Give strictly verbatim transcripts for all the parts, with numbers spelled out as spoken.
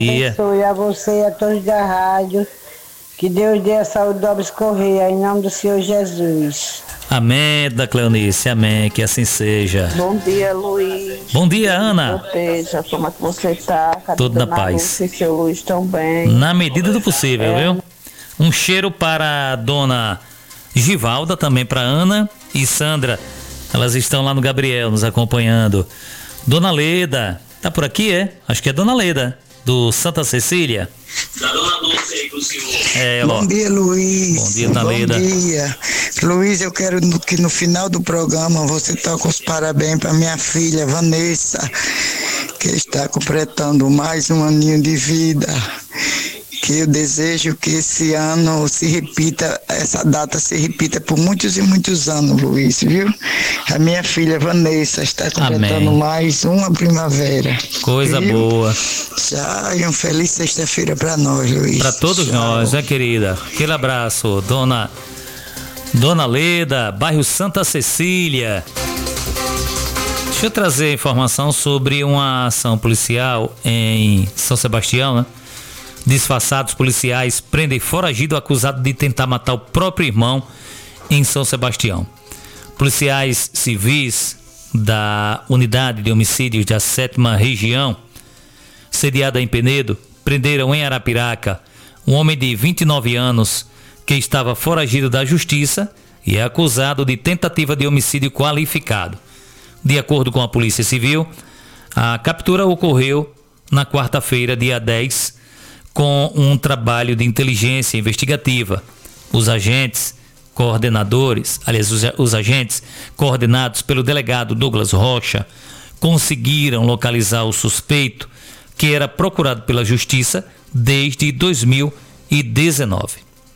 abençoe a você e a todos da rádio. Que Deus dê a saúde do Obras Correia, em nome do Senhor Jesus. Amém, da Cleonice, amém, que assim seja. Bom dia, Luiz. Bom dia, Ana. Proteja, como é que você tá? Cadê Tudo na Dona paz. Lúcia e seu Luiz estão bem? Na medida do possível, É. viu? Um cheiro para a dona Givalda, também para Ana e Sandra. Elas estão lá no Gabriel nos acompanhando. Dona Leda, tá por aqui, é? Acho que é Dona Leda, do Santa Cecília. É, Bom dia, Luiz. Bom dia, Dona Leda. Bom dia. Luiz, eu quero no- que no final do programa você toque os parabéns para minha filha Vanessa, que está completando mais um aninho de vida. Que eu desejo que esse ano se repita, essa data se repita por muitos e muitos anos, Luiz, viu? A minha filha Vanessa está completando Amém. mais uma primavera. Coisa viu? boa. Tchau, e uma feliz sexta-feira para nós, Luiz. Para todos Tchau. nós, né, querida? Aquele abraço, dona Dona Leda, bairro Santa Cecília. Deixa eu trazer informação sobre uma ação policial em São Sebastião, né? Disfarçados policiais prendem foragido acusado de tentar matar o próprio irmão em São Sebastião. Policiais civis da Unidade de Homicídios da sétima Região, sediada em Penedo, prenderam em Arapiraca um homem de vinte e nove anos que estava foragido da justiça e é acusado de tentativa de homicídio qualificado. De acordo com a Polícia Civil, a captura ocorreu na quarta-feira, dia dez, com um trabalho de inteligência investigativa. Os agentes coordenadores, aliás, os, os agentes coordenados pelo delegado Douglas Rocha, conseguiram localizar o suspeito que era procurado pela Justiça desde dois mil e dezenove.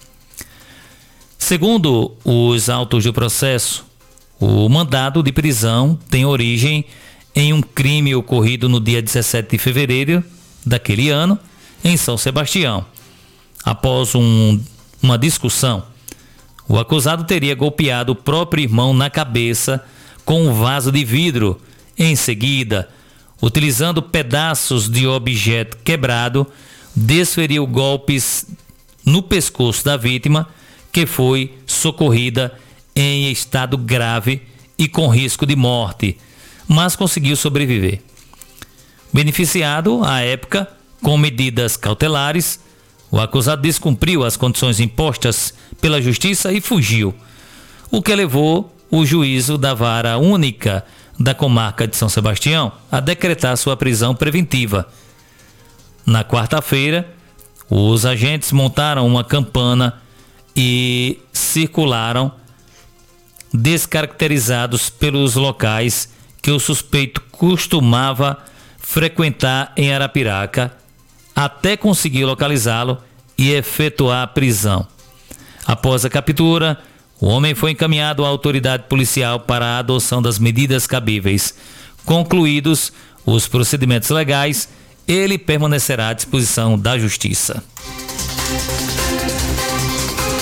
Segundo os autos do processo, o mandado de prisão tem origem em um crime ocorrido no dia dezessete de fevereiro daquele ano, em São Sebastião. Após um, uma discussão, o acusado teria golpeado o próprio irmão na cabeça com um vaso de vidro. Em seguida, utilizando pedaços de objeto quebrado, desferiu golpes no pescoço da vítima, que foi socorrida em estado grave e com risco de morte, mas conseguiu sobreviver. Beneficiado, à época, com medidas cautelares, o acusado descumpriu as condições impostas pela Justiça e fugiu, o que levou o juízo da Vara Única da Comarca de São Sebastião a decretar sua prisão preventiva. Na quarta-feira, os agentes montaram uma campana e circularam descaracterizados pelos locais que o suspeito costumava frequentar em Arapiraca, até conseguir localizá-lo e efetuar a prisão. Após a captura, o homem foi encaminhado à autoridade policial para a adoção das medidas cabíveis. Concluídos os procedimentos legais, ele permanecerá à disposição da Justiça.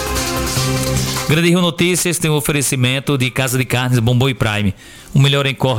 Grande Rio Notícias tem um oferecimento de Casa de Carnes Bombom e Prime. O melhor em corte